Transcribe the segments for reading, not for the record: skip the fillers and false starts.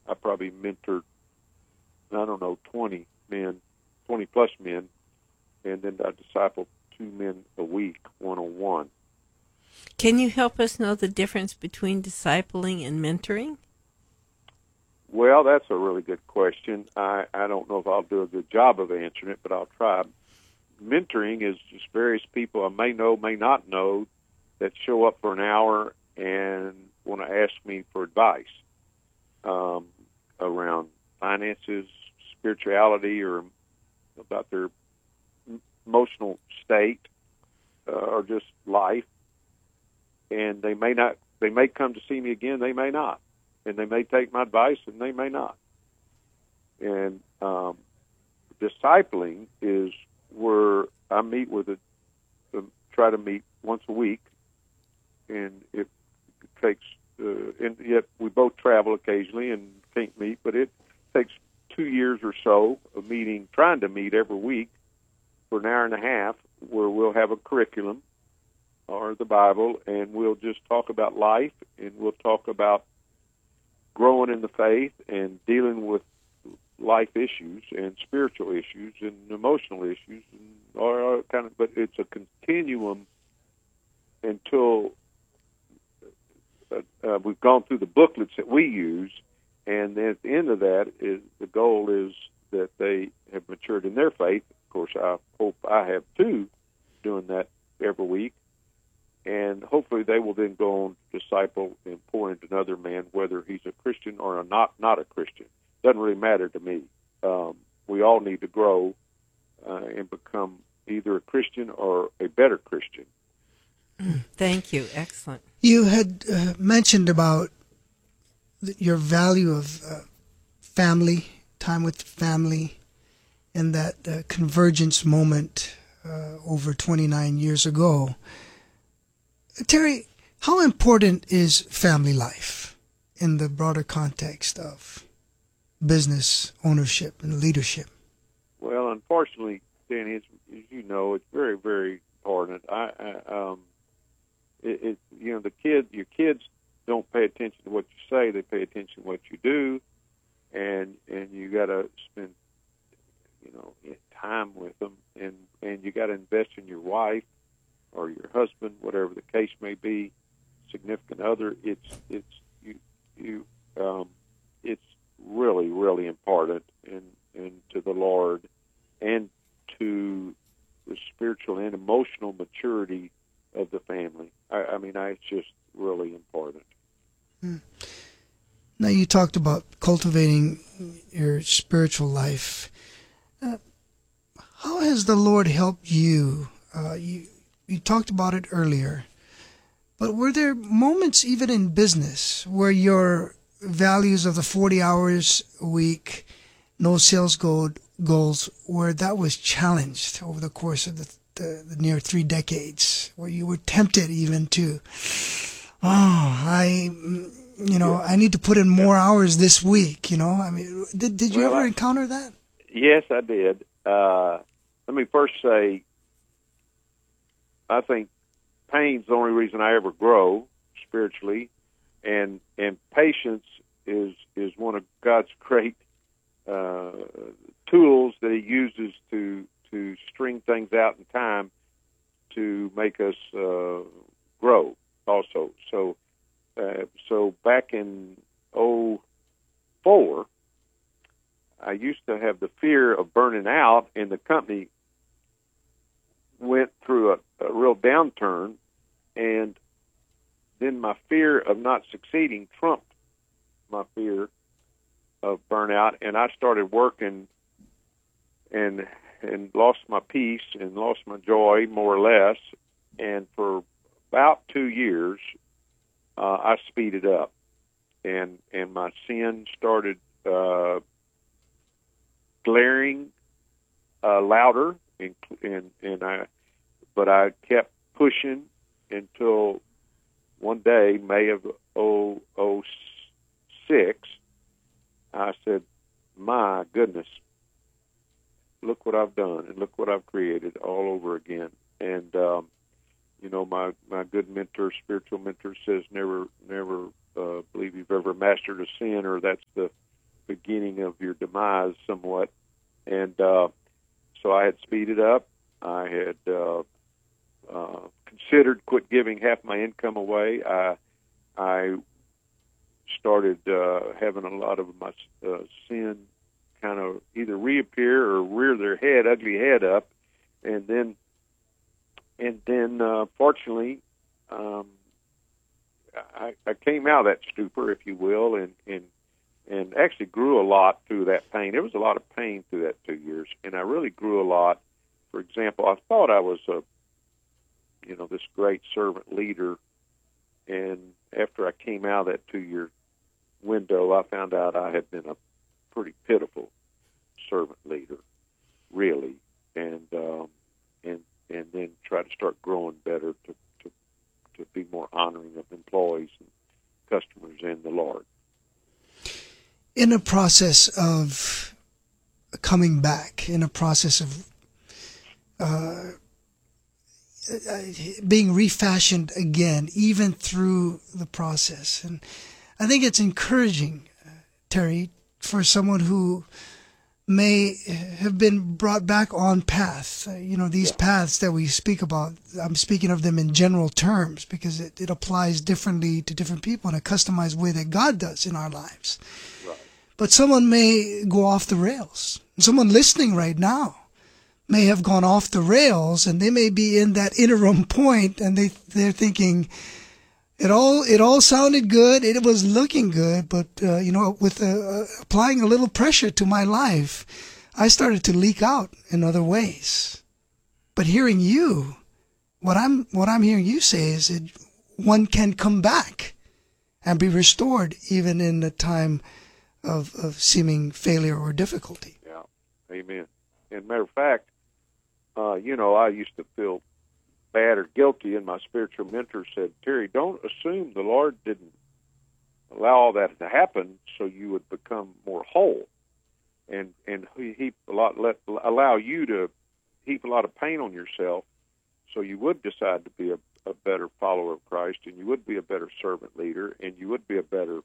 I probably mentored, I don't know, 20 men, 20 plus men, and then I discipled 2 men a week, one-on-one. Can you help us know the difference between discipling and mentoring? Well, that's a really good question. I don't know if I'll do a good job of answering it, but I'll try. Mentoring is just various people I may know, may not know, that show up for an hour and want to ask me for advice around finances, spirituality, or about their emotional state, or just life. And they may come to see me again, they may not. And they may take my advice, and they may not. And discipling is where I meet with try to meet once a week, and it takes, and yet we both travel occasionally and can't meet, but it takes 2 years or so of meeting, trying to meet every week for an hour and a half, where we'll have a curriculum or the Bible, and we'll just talk about life, and we'll talk about growing in the faith and dealing with life issues and spiritual issues and emotional issues, and all kind of. But it's a continuum until we've gone through the booklets that we use, and then at the end of that, is the goal is that they have matured in their faith. Of course, I hope I have too, doing that every week. And hopefully they will then go on to disciple and pour into another man, whether he's a Christian or not a Christian. Doesn't really matter to me. We all need to grow and become either a Christian or a better Christian. Thank you. Excellent. You had mentioned about your value of family, time with family, and that convergence moment over 29 years ago. Terry, how important is family life in the broader context of business ownership and leadership? Well, unfortunately, Danny, as you know, it's very, very important. Your kids don't pay attention to what you say; they pay attention to what you do, and you got to spend, time with them, and you got to invest in your wife or your husband, whatever the case may be, significant other. It's really, really important, and to the Lord, and to the spiritual and emotional maturity of the family. It's just really important. Now, you talked about cultivating your spiritual life. How has the Lord helped you? You talked about it earlier, but were there moments even in business where your values of the 40 hours a week, no sales goals, where that was challenged over the course of the near 3 decades, where you were tempted even to, I need to put in more hours this week, did you ever encounter that? Yes, I did. Let me first say, I think pain's the only reason I ever grow spiritually, and patience is one of God's great tools that He uses to string things out in time to make us grow. Also, so back in 2004, I used to have the fear of burning out, and the company went through a real downturn, and then my fear of not succeeding trumped my fear of burnout, and I started working and lost my peace and lost my joy, more or less, and for about 2 years I speeded up, and my sin started glaring louder, but I kept pushing until one day, May of 2006, I said, "My goodness, look what I've done, and look what I've created all over again." And my good mentor, spiritual mentor, says never believe you've ever mastered a sin, or that's the beginning of your demise somewhat. And so I had speeded up. I had considered quit giving half my income away. I started having a lot of my sin kind of either reappear or rear their ugly head up, and then fortunately, I came out of that stupor, if you will, and actually grew a lot through that pain. There was a lot of pain through that 2 years, and I really grew a lot. For example, I thought I was this great servant leader, and after I came out of that 2-year window, I found out I had been a pretty pitiful servant leader, really, and then try to start growing better to be more honoring of employees and customers and the Lord. In a process of coming back, in a process of being refashioned again, even through the process. And I think it's encouraging, Terry, for someone who may have been brought back on path. These paths that we speak about, I'm speaking of them in general terms because it applies differently to different people in a customized way that God does in our lives. Right. But someone may go off the rails. Someone listening right now may have gone off the rails, and they may be in that interim point, and they're thinking, it all sounded good, it was looking good, but with applying a little pressure to my life, I started to leak out in other ways. But hearing you, what I'm hearing you say is that one can come back and be restored even in a time of seeming failure or difficulty. Yeah, amen. And matter of fact, I used to feel bad or guilty, and my spiritual mentor said, Terry, don't assume the Lord didn't allow all that to happen so you would become more whole, and allow you to heap a lot of pain on yourself so you would decide to be a better follower of Christ, and you would be a better servant leader, and you would be a better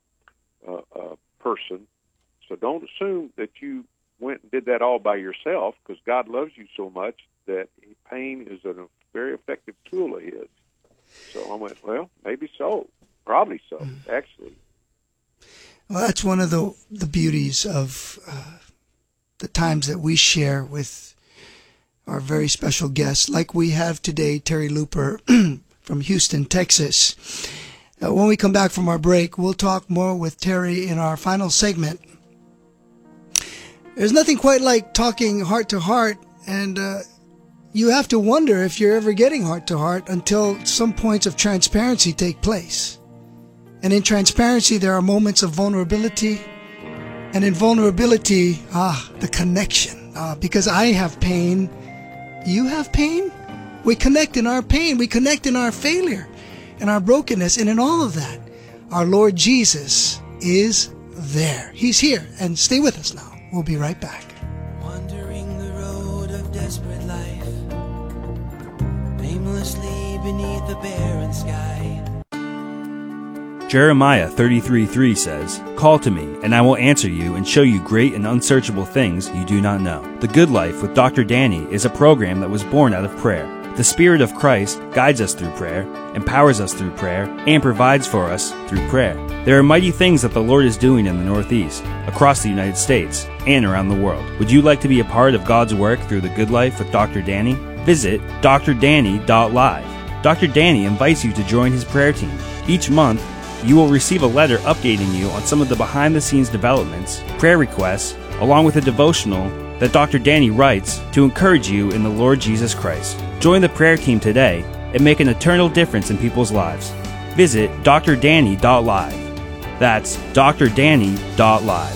person. So don't assume that you went and did that all by yourself, because God loves you so much that pain is a very effective tool of His. So I went, well, maybe so. Probably so, actually. Well, that's one of the beauties of the times that we share with our very special guests, like we have today, Terry Looper from Houston, Texas. When we come back from our break, we'll talk more with Terry in our final segment. There's nothing quite like talking heart to heart, and you have to wonder if you're ever getting heart to heart until some points of transparency take place. And in transparency, there are moments of vulnerability. And in vulnerability, the connection. Because I have pain, you have pain. We connect in our pain. We connect in our failure, in our brokenness. And in all of that, our Lord Jesus is there. He's here. And stay with us now. We'll be right back. Wandering the road of desperate life, aimlessly beneath the barren sky. Jeremiah 33:3 says, "Call to me, and I will answer you and show you great and unsearchable things you do not know." The Good Life with Dr. Danny is a program that was born out of prayer. The Spirit of Christ guides us through prayer, empowers us through prayer, and provides for us through prayer. There are mighty things that the Lord is doing in the Northeast, across the United States, and around the world. Would you like to be a part of God's work through the Good Life with Dr. Danny? Visit drdanny.live. Dr. Danny invites you to join his prayer team. Each month, you will receive a letter updating you on some of the behind-the-scenes developments, prayer requests, along with a devotional that Dr. Danny writes to encourage you in the Lord Jesus Christ. Join the prayer team today and make an eternal difference in people's lives. Visit drdanny.live. That's drdanny.live.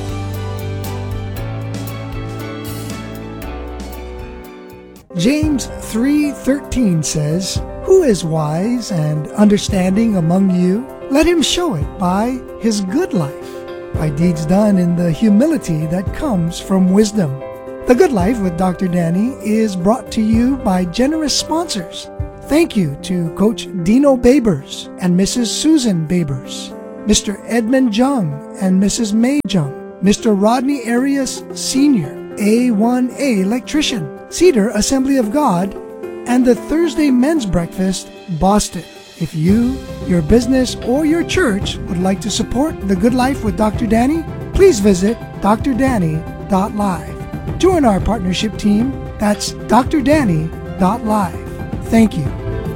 James 3:13 says, "Who is wise and understanding among you? Let him show it by his good life, by deeds done in the humility that comes from wisdom." The Good Life with Dr. Danny is brought to you by generous sponsors. Thank you to Coach Dino Babers and Mrs. Susan Babers, Mr. Edmund Jung and Mrs. May Jung, Mr. Rodney Arias Sr., A1A Electrician, Cedar Assembly of God, and the Thursday Men's Breakfast, Boston. If you, your business, or your church would like to support The Good Life with Dr. Danny, please visit drdanny.live. Join our partnership team. That's drdanny.live. Thank you.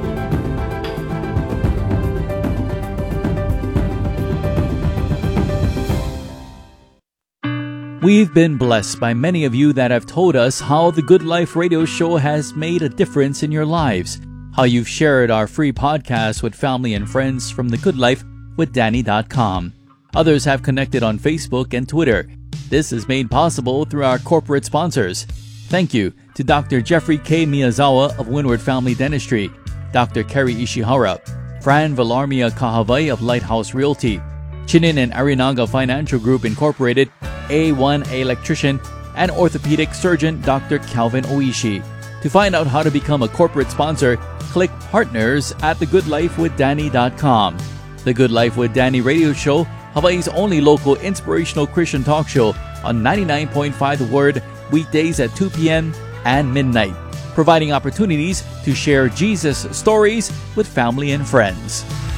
We've been blessed by many of you that have told us how the Good Life radio show has made a difference in your lives, how you've shared our free podcast with family and friends from thegoodlifewithdanny.com. Others have connected on Facebook and Twitter. This is made possible through our corporate sponsors. Thank you to Dr. Jeffrey K. Miyazawa of Windward Family Dentistry, Dr. Kerry Ishihara, Fran Villarmia Kahavai of Lighthouse Realty, Chinin and Arinaga Financial Group Incorporated, A1A Electrician, and orthopedic surgeon Dr. Calvin Oishi. To find out how to become a corporate sponsor, click Partners at thegoodlifewithdanny.com. The Good Life with Danny radio show, Hawaii's only local inspirational Christian talk show on 99.5 The Word, weekdays at 2 p.m. and midnight, providing opportunities to share Jesus stories with family and friends.